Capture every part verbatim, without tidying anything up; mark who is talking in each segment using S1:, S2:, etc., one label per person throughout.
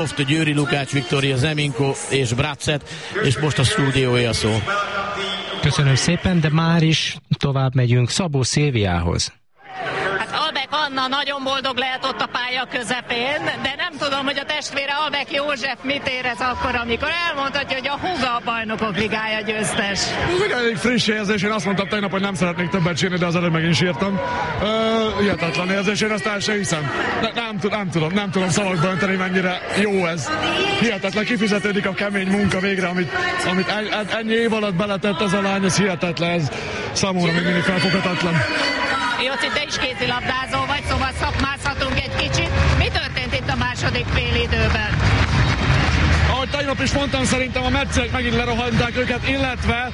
S1: Győri, Lukács Viktória, Zeminko és Bracet, és most a stúdiója szó.
S2: Köszönöm szépen, de már is tovább megyünk Szabó Szilviához.
S3: Albek Anna nagyon boldog lehet ott a pálya közepén, de nem tudom, hogy a testvére Albek József mit érez akkor, amikor elmondhatja, hogy a húga a Bajnokok Ligája győztes.
S4: Ez egy elég friss érzés, én azt mondtam tegnap, hogy nem szeretnék többet sírni, de az előbb megint sírtam. Uh, hihetetlen érzés, én ezt el sem hiszem. Ne, nem, nem tudom, nem tudom szavakba önteni, mennyire jó ez. Hihetetlen, kifizetődik a kemény munka végre, amit, amit en, ennyi év alatt beletett ez a lány, ez hihetetlen, ez számomra még mindig felfoghatatlan.
S3: Jóci, te is kézilabdázó vagy, szóval szakmázhatunk egy kicsit. Mi történt itt a második félidőben?
S4: Ahogy tegnap is mondtam, szerintem a meccek megint lerohanták őket, illetve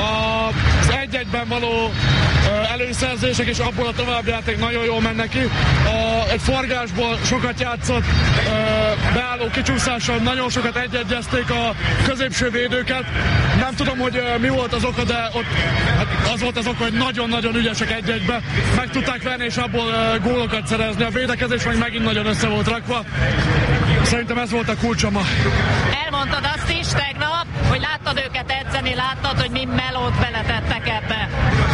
S4: az egy-egyben való előszerzések és abból a továbbjáték nagyon jól mennek ki. A, egy forgásból sokat játszott, beálló kicsúszással nagyon sokat egy-egyezték a középső védőket. Nem tudom, hogy mi volt az oka, de ott hát az volt az oka, hogy nagyon-nagyon ügyesek egy-egybe. Meg tudták venni és abból gólokat szerezni. A védekezés meg megint nagyon össze volt rakva. Szerintem ez volt a kulcsa ma.
S3: Elmondtad azt is tegnap, hogy láttad őket edzeni, láttad, hogy mi melót beletettek ebbe.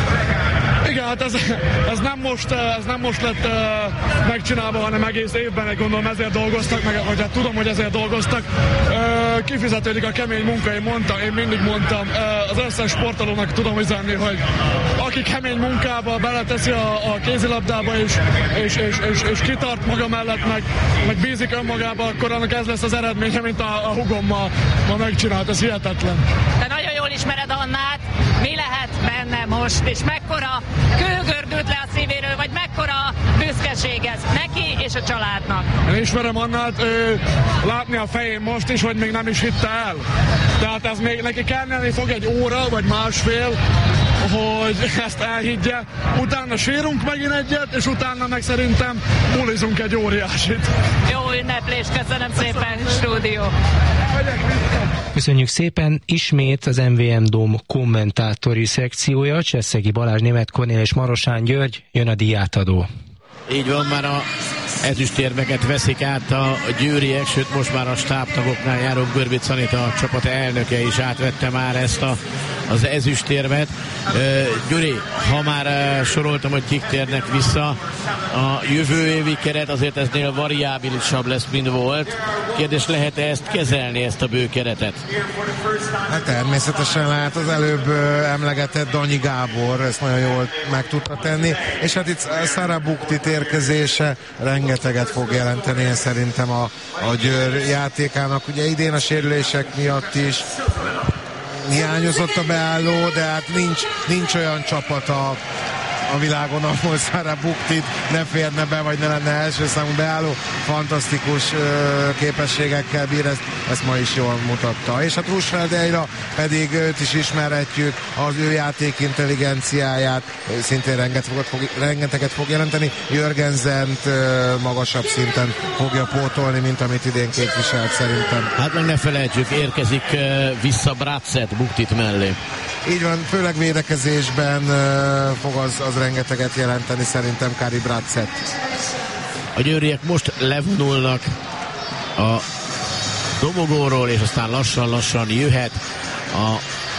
S4: Igen, hát ez, ez, nem most, ez nem most lett uh, megcsinálva, hanem egész évben, gondolom ezért dolgoztak, meg, vagy hát tudom, hogy ezért dolgoztak. Uh, kifizetődik a kemény munka, én mondtam, én mindig mondtam, uh, az összes sportolónak tudom üzenni, hogy aki kemény munkába beleteszi a, a kézilabdába, és, és, és, és, és kitart maga mellett, meg, meg bízik önmagába, akkor annak ez lesz az eredménye, mint a, a hugom ma, ma megcsinált, ez hihetetlen.
S3: Te nagyon jól ismered Annát, mi lehet benne most, és mekkora kőgördült le a szívéről, vagy mekkora büszkeség ez neki és a családnak?
S4: Én ismerem Annát, ő, látni a fején most is, hogy még nem is hitte el. Tehát ez még neki kellene fog egy óra, vagy másfél, hogy ezt elhiggye. Utána sírunk megint egyet, és utána meg szerintem bulizunk egy óriásit.
S3: Jó ünneplés, köszönöm szépen, stúdió.
S2: Köszönjük szépen, ismét az em vé em Dome kommentátori szekciója, Cseszegi Balázs, Németh Kornél és Marosán György, jön a díjátadó.
S1: Így van, már a ezüstérmeket veszik át a győriek, sőt most már a stábtagoknál járó Görbic Anita, a csapat elnöke is átvette már ezt a, az ezüstérmet. Uh, Gyuri, ha már uh, soroltam, hogy kik térnek vissza, a jövő évi keret azért eznél variábilisabb lesz, mint volt. Kérdés, lehet-e ezt kezelni, ezt a bő keretet?
S5: Hát természetesen lehet, az előbb uh, emlegetett Danyi Gábor ezt nagyon jól meg tudta tenni, és hát itt Szara Buktit érkezése rengeteget fog jelenteni, én szerintem a, a Győr játékának. Ugye idén a sérülések miatt is hiányozott a beálló, de hát nincs, nincs olyan csapat a, a világon, ahol Szara Buktit ne férne be, vagy ne lenne első számú beálló. Fantasztikus uh, képességekkel bír, ezt, ezt ma is jól mutatta. És hát Rusfeldeira pedig őt is ismerhetjük, az ő játék intelligenciáját szintén rengeteget fog, rengeteget fog jelenteni. Jörgensent uh, magasabb szinten fogja pótolni, mint amit idén képviselt szerintem.
S1: Hát meg ne felejtsük, érkezik uh, vissza Bracet Buktit mellé.
S5: Így van, főleg védekezésben uh, fog az, az rengeteget jelenteni szerintem Kári Bracet.
S1: A győriek most levonulnak a dobogóról, és aztán lassan-lassan jöhet a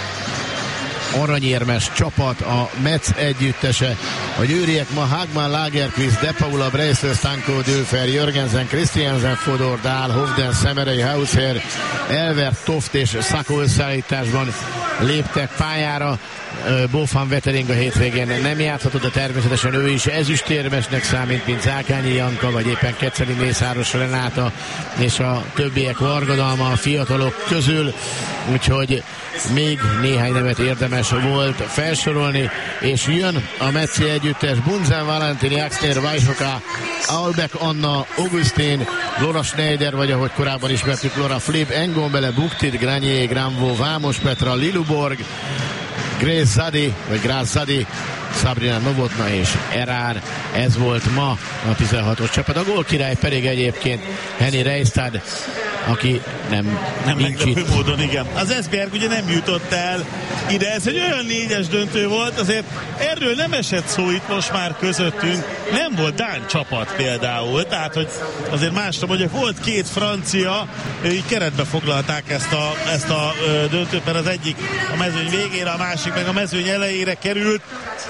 S1: aranyérmes csapat, a Metz együttese. A győriek ma Hagman, Lagerqvist, De Paula, Breisler, Stanko, Dőfer, Jörgensen, Christiansen, Fodor, Dahl, Hovden, Szemerei, Hausher, Elver, Toft és Szakó összeállításban léptek pályára. Bofan Vetering a hétvégén nem játhatott, de természetesen ő is ezüstérmesnek számít, mint Zákányi Janka, vagy éppen Keceli Mészáros Renáta, és a többiek Vargadalma a fiatalok közül, úgyhogy még néhány nevet érdemes volt felsorolni, és jön a Metzi együttes: Bunzen, Valentini, Axner, Vajsoka, Albek Anna, Augustin, Laura Schneider, vagy ahogy korábban ismertük, Laura Flip, Engombele, Buktit, Granier, Gramvo, Vámos Petra, Liluborg, Grész Zadi, vagy Grász Zadi, Sabrina Novotna és Erár. Ez volt ma a tizenhatos csapat. A gólkirály pedig egyébként Henny Reistad, aki nem,
S6: nem
S1: nincs itt.
S6: módon, igen. Az Esbjerg ugye nem jutott el ide, ez egy olyan négyes döntő volt, azért erről nem esett szó itt most már közöttünk, nem volt dán csapat például, tehát hogy azért másra mondjuk volt két francia, így keretbe foglalták ezt a, ezt a döntőt, mert az egyik a mezőny végére, a másik meg a mezőny elejére került,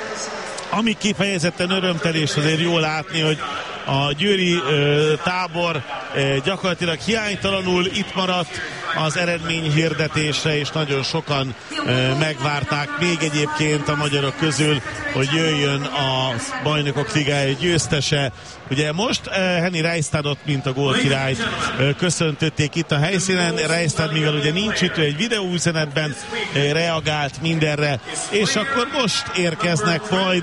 S6: ami kifejezetten örömtelés, azért jól látni, hogy a győri ö, tábor ö, gyakorlatilag hiánytalanul itt maradt az eredmény hirdetésre, és nagyon sokan ö, megvárták még egyébként a magyarok közül, hogy jöjjön a Bajnokok Ligája győztese. Ugye most uh, Henny Reistadot, mint a gólkirályt uh, köszöntötték itt a helyszínen. Reistad, mivel ugye nincs itt, ő egy videóüzenetben uh, reagált mindenre, és akkor most érkeznek majd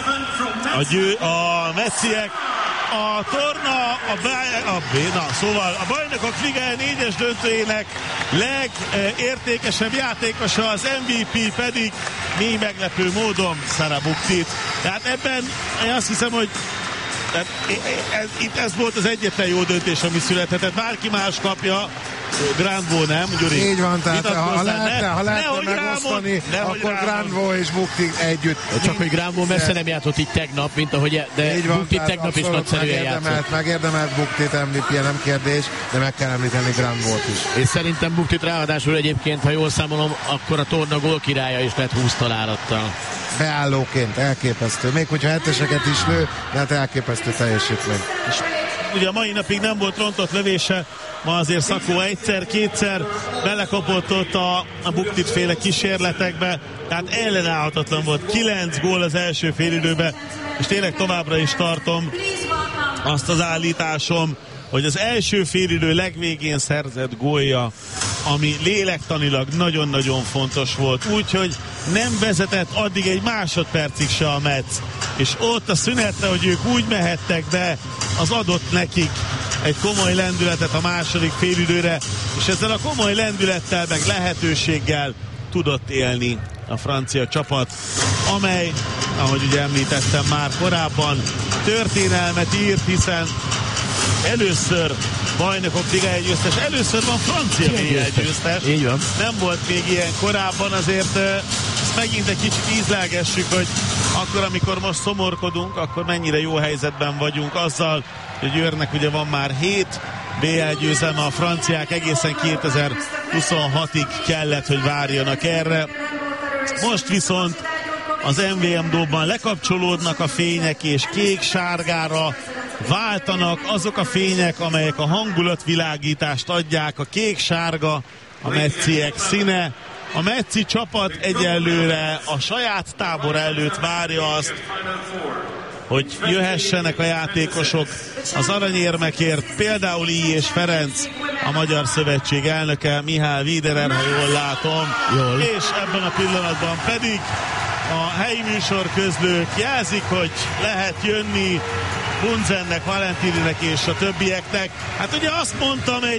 S6: a, győ, a mecciek. A torna, a, bá, a, na, szóval a Bajnokok Ligája négyes döntőjének legértékesebb játékosa, az em vé pé pedig mély meglepő módon Sarah Buktit. Tehát ebben én azt hiszem, hogy tehát ez, itt ez volt az egyetlen jó döntés, ami születhetett. Bárki más kapja, Grandvaux nem, Gyuri?
S5: Így van, tehát ha lehetne, ha lehetne megosztani, akkor Grandvaux és Bukti együtt.
S1: Csak hogy Grandvaux messze nem játszott itt tegnap, mint ahogy, de Bukti tegnap is nagyszerűen játszott.
S5: Megérdemelt Buktit, em vé pé, nem kérdés, de meg kell említeni Grandvaux is.
S1: És szerintem Buktit ráadásul egyébként, ha jól számolom, akkor a torna gólkirálya is lett húsz találattal.
S5: Beállóként elképesztő. Még hogyha heteseket is lő, de hát elképesztő teljesítmény.
S6: És ugye a mai napig nem volt rontott lövése, ma azért Szakó egyszer-kétszer belekapott ott a, a Buktit féle kísérletekbe, tehát ellenállhatatlan volt. Kilenc gól az első félidőben, és tényleg továbbra is tartom azt az állításom, hogy az első félidő legvégén szerzett gólja, ami lélektanilag nagyon-nagyon fontos volt, úgyhogy nem vezetett addig egy másodpercig se a Metz, és ott a szünetre, hogy ők úgy mehettek be, az adott nekik egy komoly lendületet a második félidőre, és ezzel a komoly lendülettel meg lehetőséggel tudott élni a francia csapat, amely, ahogy ugye említettem már korábban, történelmet írt, hiszen először Bajnokok Ligája győztes, először van francia győztes.
S1: Így van.
S6: Nem volt még ilyen korábban, azért ezt megint egy kicsit ízlelgessük, hogy akkor, amikor most szomorkodunk, akkor mennyire jó helyzetben vagyunk azzal, hogy Győrnek ugye van már hét bé el győzelme, a franciák egészen kétezer-huszonhatig kellett, hogy várjanak erre. Most viszont az em vé em Dome-ban lekapcsolódnak a fények, és kék-sárgára váltanak azok a fények, amelyek a hangulatvilágítást adják. A kék-sárga a mecciek színe. A mecci csapat egyelőre a saját tábor előtt várja azt, hogy jöhessenek a játékosok az aranyérmekért, például I. és Ferenc, a Magyar Szövetség elnöke, Mihály Wiederer, ha jól látom, jól. És ebben a pillanatban pedig a helyi műsor közlők jelzik, hogy lehet jönni Bunzennek, Valentininek és a többieknek. Hát ugye azt mondtam egy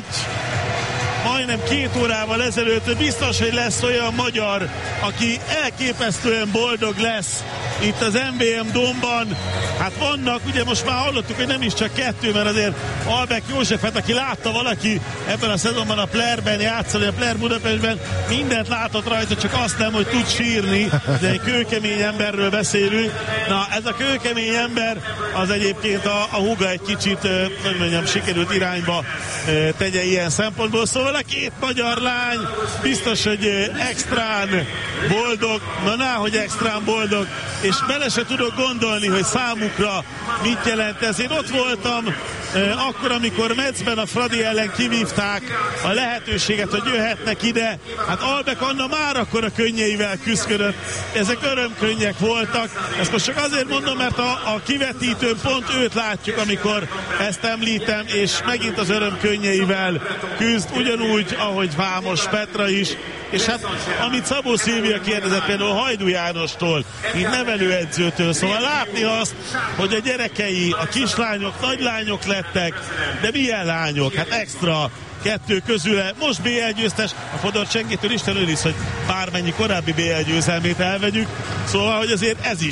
S6: majdnem két órával ezelőtt, biztos, hogy lesz olyan magyar, aki elképesztően boldog lesz itt az em vé em Dome-ban. Hát vannak, ugye most már hallottuk, hogy nem is csak kettő, mert azért Albek Józsefet, aki látta valaki ebben a szezonban a Plerben játszani, a Pler Budapestben, mindent látott rajta, csak azt nem, hogy tud sírni, de egy kőkemény emberről beszélünk. Na, ez a kőkemény ember, az egyébként a, a húga egy kicsit, hogy mondjam, sikerült irányba tegye ilyen szempontból. Szóval a két magyar lány biztos, hogy extrán boldog, na náhogy extrán boldog, és bele se tudok gondolni, hogy számukra mit jelent ez. Én ott voltam eh, akkor, amikor Metzben a Fradi ellen kivívták a lehetőséget, hogy jöhetnek ide. Hát Albek Anna már akkor a könnyeivel küzdött. Ezek örömkönnyek voltak. Ezt most csak azért mondom, mert a, a kivetítőn pont őt látjuk, amikor ezt említem, és megint az örömkönnyeivel küzd, ugyanúgy, ahogy Vámos Petra is. És hát, amit Szabó Szilvia kérdezett például Hajdú Jánostól, mint nevelőedzőtől, szóval látni azt, hogy a gyerekei, a kislányok, nagylányok lettek, de milyen lányok? Hát extra kettő közül, most bé el győztes, a Fodor Csengétől Isten őriz, hogy bármennyi korábbi bé el győzelmét elvegyük, szóval, hogy azért ez is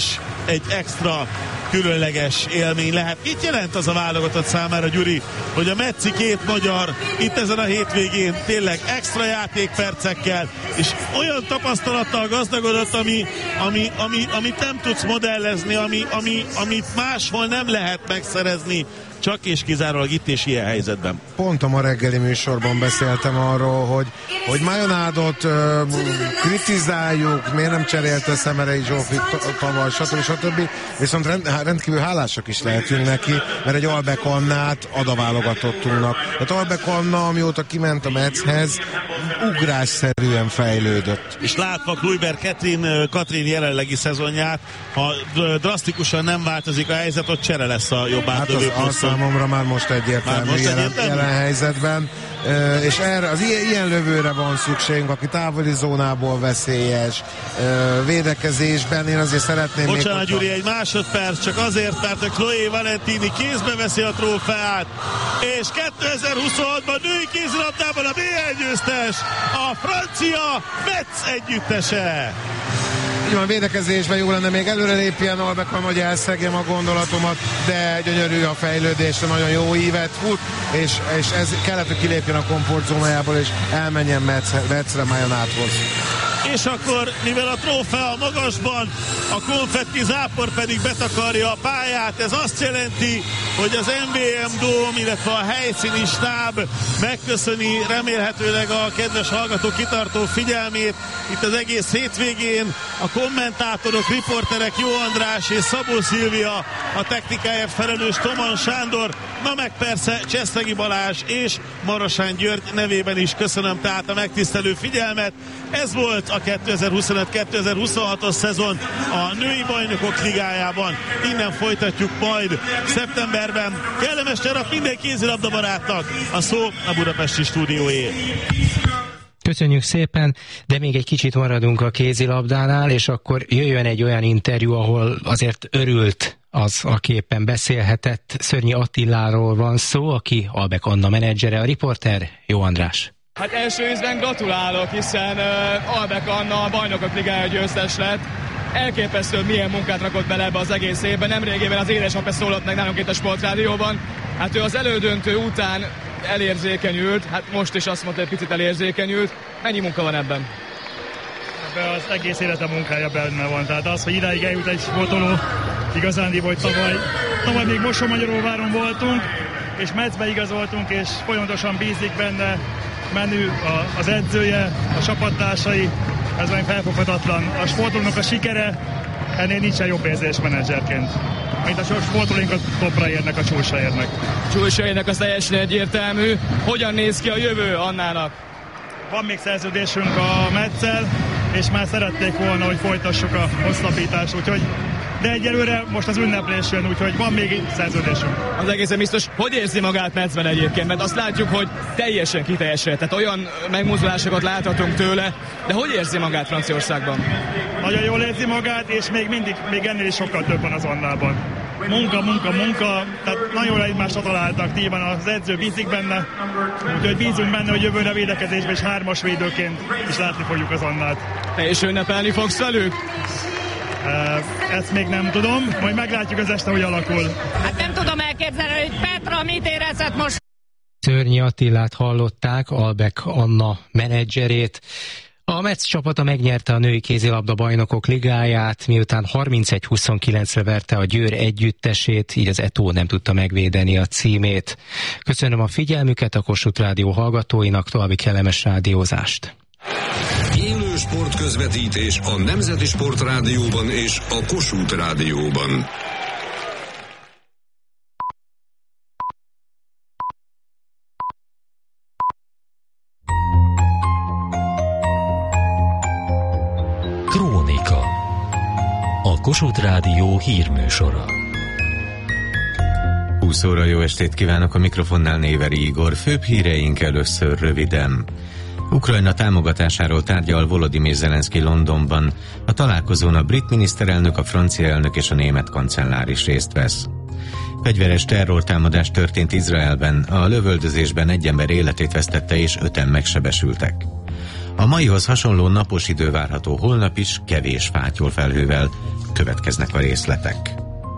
S6: egy extra különleges élmény lehet. Itt jelent az a válogatott számára, Gyuri, hogy a Metzi két magyar itt ezen a hétvégén tényleg extra játékpercekkel és olyan tapasztalattal gazdagodott, ami, ami, ami, amit nem tudsz modellezni, ami, ami, amit máshol nem lehet megszerezni, csak és kizárólag itt és ilyen helyzetben.
S5: Pont a ma reggeli műsorban beszéltem arról, hogy, hogy Majonádot uh, kritizáljuk, miért nem cserélte Szemerei Zsófi tavaly, stb. stb. Viszont rend, rendkívül hálásak is lehetünk neki, mert egy Albek Annát ad a válogatottunknak. Tehát Albek Anna, amióta kiment a Metszhez, ugrásszerűen fejlődött.
S6: És látva Kluiber Katrin, Katrin jelenlegi szezonját, ha drasztikusan nem változik a helyzet, ott csere lesz a jobb átdövő
S5: hát az, az számomra már most egyértelmű, már most jelen, egyértelmű? jelen helyzetben. Uh, és erre, az ilyen, ilyen lövőre van szükségünk, aki távoli zónából veszélyes, uh, védekezésben. Én azért szeretném
S6: Bocsánat,
S5: még...
S6: Gyuri, egy másodperc, csak azért, mert a Chloé Valentini kézbe veszi a trófeát, és kétezer-huszonhatban női kézilabdában a bé egy győztes, a francia Metz együttese.
S5: Így van, védekezésben jó lenne még előrelépjen Albekon, hogy elszegjem a gondolatomat, de gyönyörű a fejlődésre, nagyon jó ívet fut, és, és ez kellett, hogy kilépjen a komfortzónájából, és elmenjen Metzre, Majonáthoz.
S6: És akkor, mivel a trófea magasban, a konfetti zápor pedig betakarja a pályát, ez azt jelenti, hogy az em vé em Dóm, illetve a helyszíni stáb megköszöni remélhetőleg a kedves hallgatók kitartó figyelmét itt az egész hétvégén. A kommentátorok, riporterek Jó András és Szabó Szilvia, a technikáért felelős Toman Sándor, na meg persze Csesztegi Balázs és Marosán György nevében is köszönöm tehát a megtisztelő figyelmet. Ez volt a kétezer-huszonöt kétezer-huszonhatos szezon a női bajnokok ligájában. Innen folytatjuk majd szeptemberben. Kellemes nyarat minden kézilabda barátnak. A szó a budapesti stúdióé.
S2: Köszönjük szépen, de még egy kicsit maradunk a kézilabdánál, és akkor jöjjön egy olyan interjú, ahol azért örült az, aki éppen beszélhetett. Szörnyi Attiláról van szó, aki Albek Anna menedzsere, a riporter Jó András.
S7: Hát első ízben gratulálok, hiszen uh, Albek Anna a Bajnokok Ligája győztes lett. Elképesztő, milyen munkát rakott bele ebbe az egész évben. Nemrégében az édesapja szólott meg nálunk itt a Sportrádióban. Hát ő az elődöntő után elérzékenyült, hát most is azt mondta, hogy picit elérzékenyült. Mennyi munka van ebben?
S8: Ebben az egész élete munkája benne van. Tehát az, hogy idáig eljut egy sportoló, igazán hogy tavaly, tavaly még Mosonmagyaróváron voltunk, és Metzbe igazoltunk, és folyamatosan bízik benne, menü, a, az edzője, a csapattársai, ez már felfoghatatlan. A sportolónak a sikere, ennél nincsen jobb érzés menedzserként. Mint a sportolóink a topra érnek, a csúcsra érnek.
S7: Csúcsra érnek, az teljesen egyértelmű. Hogyan néz ki a jövő Annának?
S8: Van még szerződésünk a Metzel, és már szerették volna, hogy folytassuk a hosszabbítást, úgyhogy de egyelőre most az ünneplés jön, úgyhogy van még szerződésünk.
S7: Az egészen biztos. Hogy érzi magát Metzben egyébként? Mert azt látjuk, hogy teljesen kiteljesedett, tehát olyan megmozdulásokat láthatunk tőle, de hogy érzi magát Franciaországban?
S8: Nagyon jól érzi magát, és még mindig, még ennél is sokkal több van az Annában. Munka, munka, munka, tehát nagyon egymásra találtak, nyilván az edző bízik benne, úgyhogy bízunk benne, hogy jövőre védekezésben és hármas védőként is látni fogjuk az Annát.
S7: Te is ünnepelni fogsz velük?
S8: Ezt még nem tudom, majd meglátjuk az este, hogy alakul.
S3: Hát nem tudom elképzelni, hogy Petra mit érezett most.
S2: Szörnyi Attilát hallották, Albek Anna menedzserét. A Metz csapata megnyerte a női kézilabda bajnokok ligáját, miután harmincegy huszonkilencre verte a Győr együttesét, így az é té o nem tudta megvédeni a címét. Köszönöm a figyelmüket, a Kossuth Rádió hallgatóinak, további kellemes rádiózást.
S9: Élő sportközvetítés a Nemzeti Sportrádióban és a Kossuth Rádióban.
S10: Krónika. A Kossuth Rádió hírműsora.
S11: húsz óra, jó estét kívánok, a mikrofonnál Néveri Igor. Főbb híreink először röviden. Ukrajna támogatásáról tárgyal Volodymyr Zelenszky Londonban. A találkozón a brit miniszterelnök, a francia elnök és a német kancellár is részt vesz. Fegyveres terrortámadás történt Izraelben, a lövöldözésben egy ember életét vesztette és öten megsebesültek. A maihoz hasonló napos idő várható holnap is, kevés fátyol felhővel. Következnek a részletek.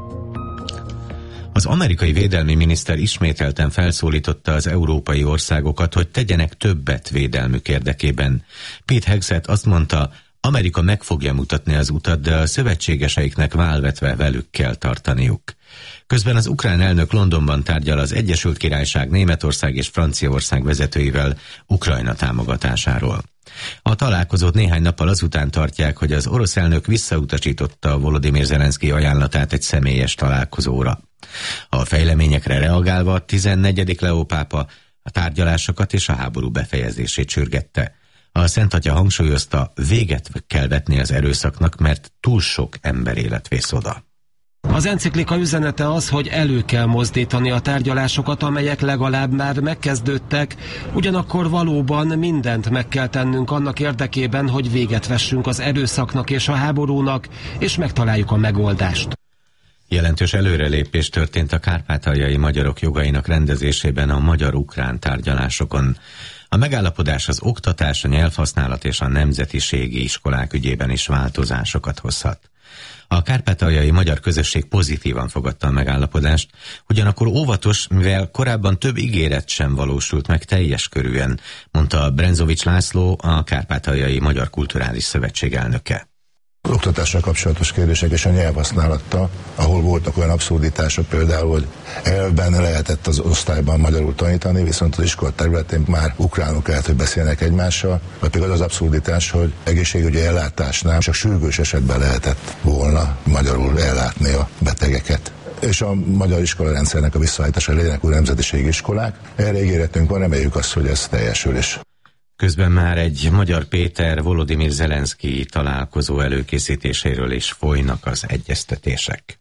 S11: Az amerikai védelmi miniszter ismételten felszólította az európai országokat, hogy tegyenek többet védelmük érdekében. Pete Hegseth azt mondta, Amerika meg fogja mutatni az utat, de a szövetségeseiknek válvetve velük kell tartaniuk. Közben az ukrán elnök Londonban tárgyal az Egyesült Királyság, Németország és Franciaország vezetőivel Ukrajna támogatásáról. A találkozót néhány nappal azután tartják, hogy az orosz elnök visszautasította Volodymyr Zelenszky ajánlatát egy személyes találkozóra. A fejleményekre reagálva a tizennegyedik Leó pápa a tárgyalásokat és a háború befejezését sürgette. A Szent Atya hangsúlyozta, véget kell vetni az erőszaknak, mert túl sok emberélet vész oda.
S12: Az enciklika üzenete az, hogy elő kell mozdítani a tárgyalásokat, amelyek legalább már megkezdődtek, ugyanakkor valóban mindent meg kell tennünk annak érdekében, hogy véget vessünk az erőszaknak és a háborúnak, és megtaláljuk a megoldást.
S11: Jelentős előrelépés történt a kárpátaljai magyarok jogainak rendezésében a magyar-ukrán tárgyalásokon. A megállapodás az oktatás, a nyelvhasználat és a nemzetiségi iskolák ügyében is változásokat hozhat. A kárpátaljai magyar közösség pozitívan fogadta a megállapodást, ugyanakkor óvatos, mivel korábban több ígéret sem valósult meg teljes körűen, mondta Brenzovics László, a Kárpátaljai Magyar Kulturális Szövetség elnöke.
S13: Az oktatással kapcsolatos kérdések és a nyelvhasználattal, ahol voltak olyan abszurditások például, hogy elvben lehetett az osztályban magyarul tanítani, viszont az iskola területén már ukránul kellett, hogy beszélnek egymással, vagy például az abszurditás, hogy egészségügyi ellátásnál csak sürgős esetben lehetett volna magyarul ellátni a betegeket. És a magyar iskolarendszernek a visszaállítása legyenek új nemzetiségi iskolák. Erre ígéretünk van, reméljük azt, hogy ez teljesül is.
S11: Közben már egy Magyar Péter Volodymyr Zelenszky találkozó előkészítéséről is folynak az egyeztetések.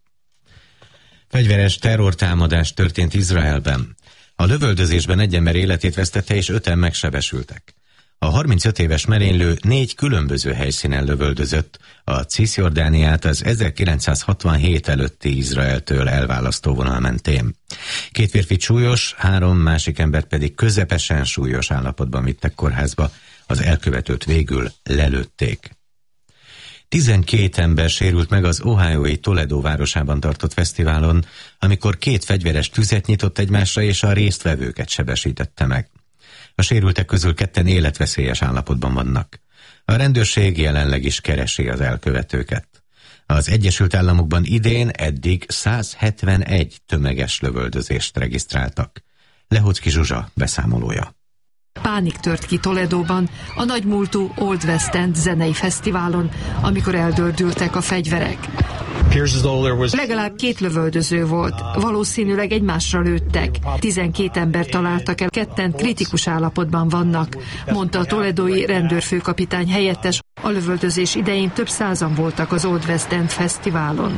S11: Fegyveres terrortámadás történt Izraelben. A lövöldözésben egy ember életét vesztette és öten megsebesültek. A harmincöt éves merénylő négy különböző helyszínen lövöldözött, a Cisjordániát az ezerkilencszázhatvanhét előtti Izraeltől elválasztó vonal mentén. Két férfit súlyos, három másik embert pedig közepesen súlyos állapotban vittek kórházba, az elkövetőt végül lelőtték. Tizenkét ember sérült meg az ohiói Toledo városában tartott fesztiválon, amikor két fegyveres tüzet nyitott egymásra és a résztvevőket sebesítette meg. A sérültek közül ketten életveszélyes állapotban vannak. A rendőrség jelenleg is keresi az elkövetőket. Az Egyesült Államokban idén eddig száz hetvenegy tömeges lövöldözést regisztráltak. Lehocki Zsuzsa beszámolója.
S14: Pánik tört ki Toledóban, a nagymúltú Old West End zenei fesztiválon, amikor eldördültek a fegyverek. Legalább két lövöldöző volt, valószínűleg egymásra lőttek. Tizenkét ember találtak el, ketten kritikus állapotban vannak, mondta a toledói rendőrfőkapitány helyettes. A lövöldözés idején több százan voltak az Old West End fesztiválon.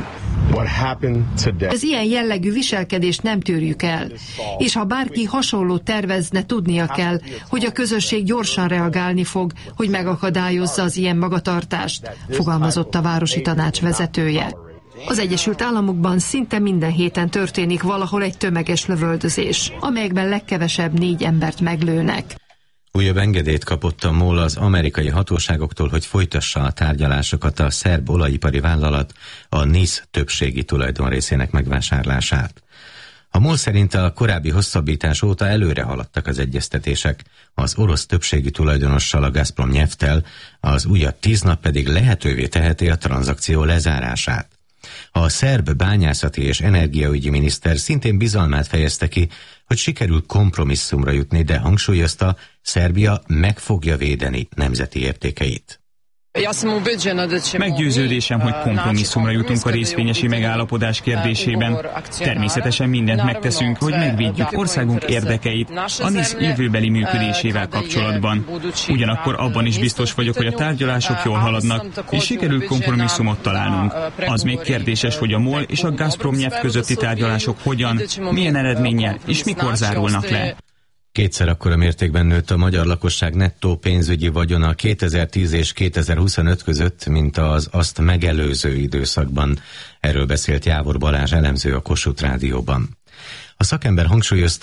S14: Az ilyen jellegű viselkedést nem tűrjük el, és ha bárki hasonlót tervezne, tudnia kell, hogy a közösség gyorsan reagálni fog, hogy megakadályozza az ilyen magatartást, fogalmazott a városi tanács vezetője. Az Egyesült Államokban szinte minden héten történik valahol egy tömeges lövöldözés, amelyekben legkevesebb négy embert meglőnek.
S11: Újabb engedélyt kapott a MOL az amerikai hatóságoktól, hogy folytassa a tárgyalásokat a szerb olajipari vállalat a NIS többségi tulajdonrészének megvásárlását. A MOL szerint a korábbi hosszabbítás óta előre haladtak az egyeztetések, az orosz többségi tulajdonossal, a Gazprom Nyefttel, az újabb tíz nap pedig lehetővé teheti a tranzakció lezárását. A szerb bányászati és energiaügyi miniszter szintén bizalmát fejezte ki, hogy sikerül kompromisszumra jutni, de hangsúlyozta, Szerbia meg fogja védeni nemzeti értékeit.
S15: Meggyőződésem, hogy kompromisszumra jutunk a részvényesi megállapodás kérdésében. Természetesen mindent megteszünk, hogy megvédjük országunk érdekeit a NIS jövőbeli működésével kapcsolatban. Ugyanakkor abban is biztos vagyok, hogy a tárgyalások jól haladnak, és sikerül kompromisszumot találnunk. Az még kérdéses, hogy a MOL és a Gazprom Nyeft közötti tárgyalások hogyan, milyen eredménnyel és mikor zárulnak le.
S11: Kétszer akkora mértékben nőtt a magyar lakosság nettó pénzügyi vagyona kétezer-tíz és kétezer-huszonöt között, mint az azt megelőző időszakban. Erről beszélt Jávor Balázs elemző a Kossuth Rádióban. A szakember hangsúlyozta,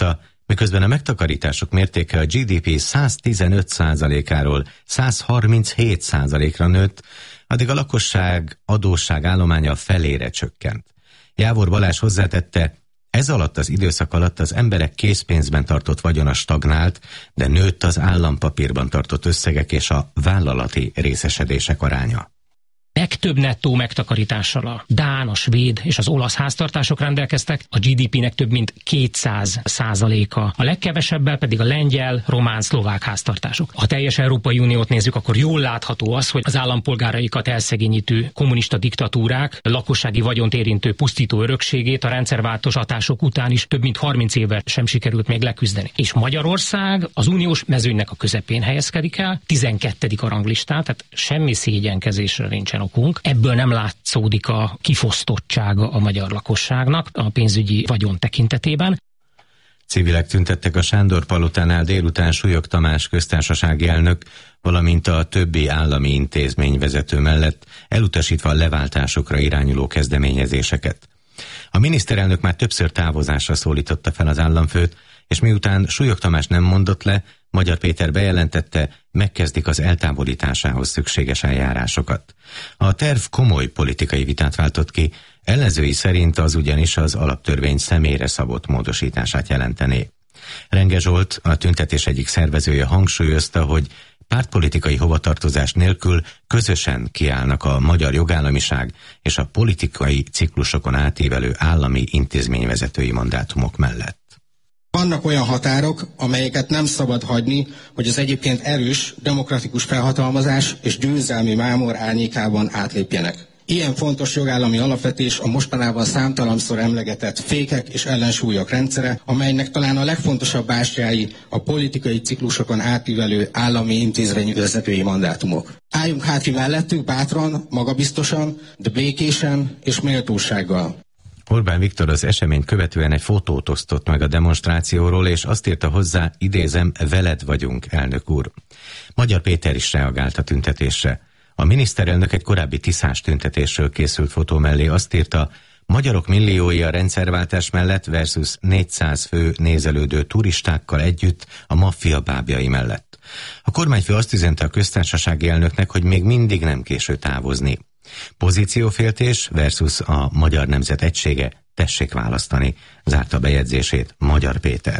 S11: miközben a megtakarítások mértéke a gé dé pé száztizenöt százalékáról százharminchét százalékra nőtt, addig a lakosság adósság állománya felére csökkent. Jávor Balázs hozzátette, ez alatt az időszak alatt az emberek készpénzben tartott vagyona stagnált, de nőtt az állampapírban tartott összegek és a vállalati részesedések aránya.
S16: Legtöbb nettó megtakarítással a dán, a svéd és az olasz háztartások rendelkeztek, a gé dé pének több mint kétszáz százaléka, a legkevesebbel pedig a lengyel, román, szlovák háztartások. Ha teljes Európai Uniót nézzük, akkor jól látható az, hogy az állampolgáraikat elszegényítő kommunista diktatúrák lakossági vagyont érintő pusztító örökségét a rendszerváltoztatások után is több mint harminc évvel sem sikerült még leküzdeni. És Magyarország az uniós mezőnynek a közepén helyezkedik el, tizenkettedik a ranglistán, tehát semmi szégyenkezésre nincsen okunk. Ebből nem látszódik a kifosztottsága a magyar lakosságnak a pénzügyi vagyon tekintetében.
S11: Civilek tüntettek a Sándor palotánál délután Súlyog Tamás köztársasági elnök, valamint a többi állami intézmény vezető mellett, elutasítva a leváltásokra irányuló kezdeményezéseket. A miniszterelnök már többször távozásra szólította fel az államfőt, és miután Súlyog Tamás nem mondott le, Magyar Péter bejelentette, megkezdik az eltávolításához szükséges eljárásokat. A terv komoly politikai vitát váltott ki, ellenzői szerint az ugyanis az alaptörvény személyre szabott módosítását jelentené. Renge Zsolt, a tüntetés egyik szervezője hangsúlyozta, hogy pártpolitikai hovatartozás nélkül közösen kiállnak a magyar jogállamiság és a politikai ciklusokon átívelő állami intézményvezetői mandátumok mellett.
S17: Vannak olyan határok, amelyeket nem szabad hagyni, hogy az egyébként erős, demokratikus felhatalmazás és győzelmi mámor árnyékában átlépjenek. Ilyen fontos jogállami alapvetés a mostanában számtalanszor emlegetett fékek és ellensúlyok rendszere, amelynek talán a legfontosabb bástyái a politikai ciklusokon átívelő állami intézményvezetői mandátumok. Álljunk hát ki mellettük bátran, magabiztosan, de békésen és méltósággal.
S11: Orbán Viktor az eseményt követően egy fotót osztott meg a demonstrációról, és azt írta hozzá, idézem, veled vagyunk, elnök úr. Magyar Péter is reagált a tüntetésre. A miniszterelnök egy korábbi tiszás tüntetésről készült fotó mellé azt írta, magyarok milliói a rendszerváltás mellett versus négyszáz fő nézelődő turistákkal együtt a maffia bábjai mellett. A kormányfő azt üzente a köztársasági elnöknek, hogy még mindig nem késő távozni. Pozícióféltés versus a magyar nemzet egysége, tessék választani, zárta bejegyzését Magyar Péter.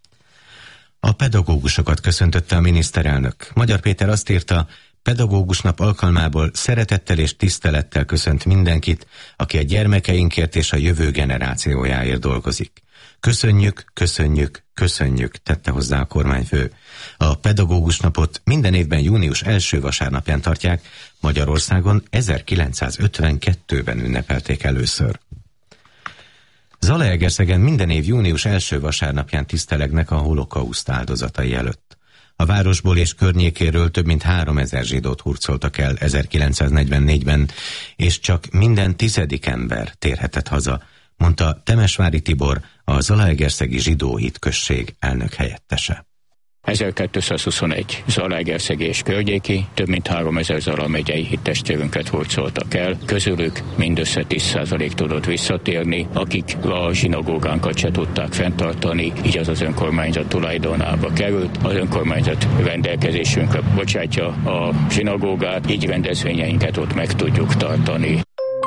S11: A pedagógusokat köszöntötte a miniszterelnök. Magyar Péter azt írta, pedagógus nap alkalmából szeretettel és tisztelettel köszönt mindenkit, aki a gyermekeinkért és a jövő generációjáért dolgozik. Köszönjük, köszönjük, köszönjük, tette hozzá a kormányfő. A pedagógus napot minden évben június első vasárnapján tartják, Magyarországon ezerkilencszázötvenkettőben ünnepelték először. Zalaegerszegen minden év június első vasárnapján tisztelegnek a holokauszt áldozatai előtt. A városból és környékéről több mint háromezer zsidót hurcoltak el ezerkilencszáznegyvennégyben, és csak minden tizedik ember térhetett haza, mondta Temesvári Tibor, a Zalaegerszegi Zsidó Hitközség elnök helyettese.
S18: ezerkétszázhuszonegy Zalaegerszeg és környéki, több mint háromezer Zala megyei hittestvérünket hurcoltak el, közülük mindössze tíz százalék tudott visszatérni, akik a zsinagógánkat se tudták fenntartani, így az az önkormányzat tulajdonába került. Az önkormányzat rendelkezésünkre bocsátja a zsinagógát, így rendezvényeinket ott meg tudjuk tartani.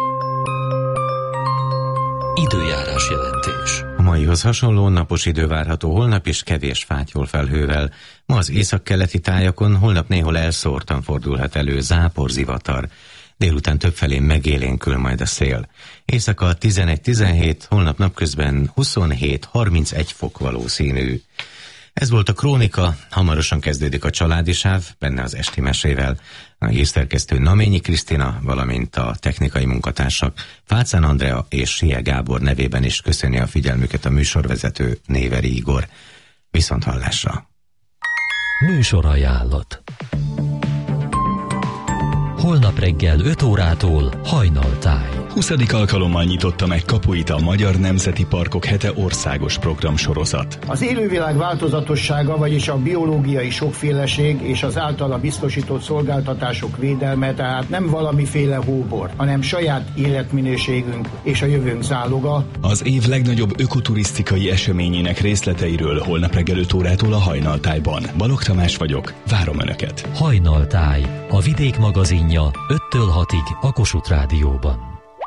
S10: Időjárás jelentés.
S11: A maihoz hasonló napos idő várható holnap is kevés fátyol felhővel. Ma az északkeleti tájakon holnap néhol elszórtan fordulhat elő záporzivatar. Délután többfelé megélénkül majd a szél. Éjszaka tizenegy-tizenhét, holnap napközben huszonhét-harmincegy fok valószínű. Ez volt a Krónika, hamarosan kezdődik a Családi Sáv, benne az esti mesével. A hírszerkesztő Naményi Krisztina, valamint a technikai munkatársak Fácán Andrea és Sie Gábor nevében is köszöni a figyelmüket a műsorvezető Néveri Igor. Viszont hallásra!
S10: Műsorajánlat. Holnap reggel öt órától Hajnaltáj.
S19: huszadik alkalommal nyitotta meg kapuit a Magyar Nemzeti Parkok Hete országos programsorozat.
S20: Az élővilág változatossága, vagyis a biológiai sokféleség és az általa biztosított szolgáltatások védelme tehát nem valamiféle hóbor, hanem saját életminőségünk és a jövőnk záloga.
S19: Az év legnagyobb ökoturisztikai eseményének részleteiről holnap reggel öt órától a Hajnaltájban. Balogh Tamás vagyok, várom Önöket.
S10: Hajnaltáj, a Vidék magazinja öttől hatig a Kossuth Rádióban.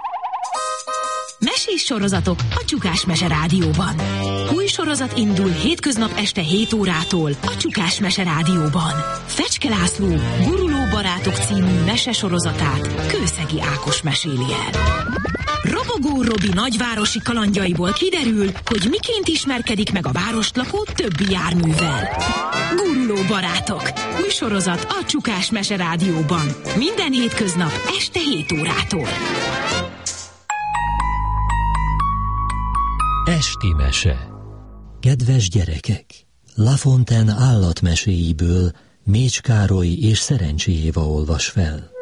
S21: Mesés sorozatok a Csukás Mese Rádióban. Új sorozat indul hétköznap este hét órától a Csukás Mese Rádióban. Fecske László Guruló barátok című mese sorozatát Kőszegi Ákos meséli el. Robogó Robi nagyvárosi kalandjaiból kiderül, hogy miként ismerkedik meg a várost lakó többi járművel. Guruló barátok. Új sorozat a Csukás Mese Rádióban. Minden hétköznap este hét órától.
S10: Esti mese. Kedves gyerekek! La Fontaine állatmeséiből Mécs Károly és Szerencsi Éva olvas fel.